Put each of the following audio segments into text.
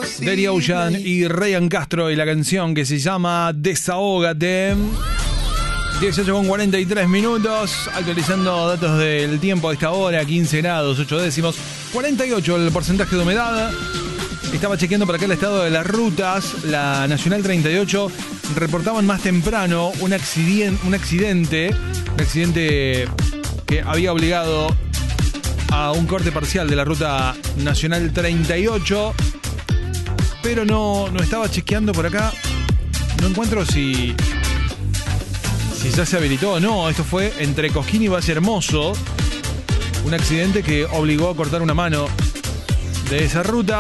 Daddy Ocean y Ryan Castro y la canción que se llama Desahógate. 18:43, actualizando datos del tiempo a esta hora, 15 grados, 8 décimos, 48 el porcentaje de humedad. Estaba chequeando por acá el estado de las rutas. La Nacional 38 reportaban más temprano un accidente que había obligado a un corte parcial de la ruta Nacional 38, pero no estaba chequeando por acá. No encuentro si ya se habilitó o no. Esto fue entre Cosquín y Valle Hermoso. Un accidente que obligó a cortar una mano de esa ruta.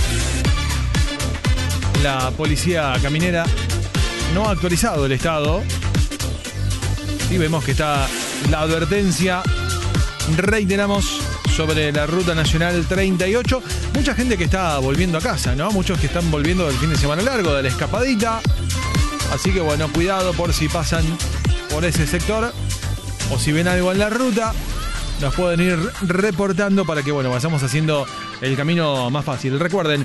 La policía caminera no ha actualizado el estado. Y vemos que está la advertencia. Reiteramos sobre la ruta nacional 38. Mucha gente que está volviendo a casa, ¿no? Muchos que están volviendo del fin de semana largo, de la escapadita. Así que bueno, cuidado por si pasan por ese sector o si ven algo en la ruta, nos pueden ir reportando para que bueno, vayamos haciendo el camino más fácil. Recuerden,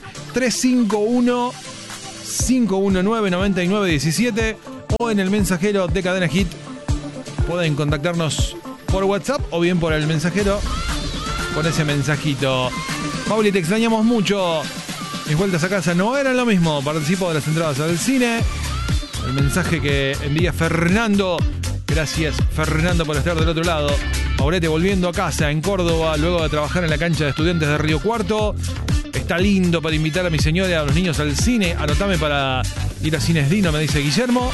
351-519-9917 o en el mensajero de Cadena Hit. Pueden contactarnos por WhatsApp o bien por el mensajero con ese mensajito. Pauli, te extrañamos mucho. Mis vueltas a casa no eran lo mismo. Participo de las entradas al cine. El mensaje que envía Fernando. Gracias, Fernando, por estar del otro lado. Maurete volviendo a casa en Córdoba luego de trabajar en la cancha de Estudiantes de Río Cuarto. Está lindo para invitar a mi señora y a los niños al cine. Anotame para ir a Cines Dino, me dice Guillermo.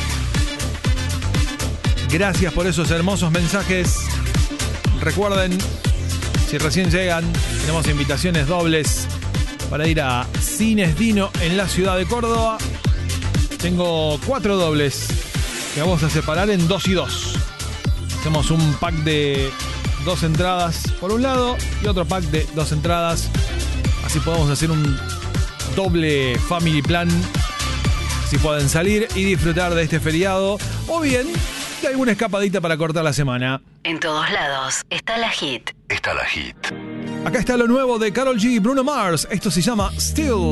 Gracias por esos hermosos mensajes. Recuerden, si recién llegan, tenemos invitaciones dobles para ir a Cines Dino en la ciudad de Córdoba. Tengo 4 dobles que vamos a separar en 2 y 2. Hacemos un pack de 2 entradas por un lado y otro pack de 2 entradas. Así podemos hacer un doble family plan. Así pueden salir y disfrutar de este feriado. O bien de alguna escapadita para cortar la semana. En todos lados está la Hit. Está la Hit. Acá está lo nuevo de Karol G y Bruno Mars. Esto se llama Still.